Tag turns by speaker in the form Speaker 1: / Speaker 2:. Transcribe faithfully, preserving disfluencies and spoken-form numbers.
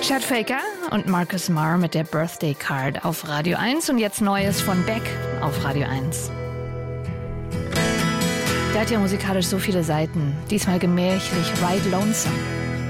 Speaker 1: Chad Faker und Marcus Marr mit der Birthday Card auf Radio eins und jetzt Neues von Beck auf Radio eins. Der hat ja musikalisch so viele Seiten, diesmal gemächlich Ride Lonesome.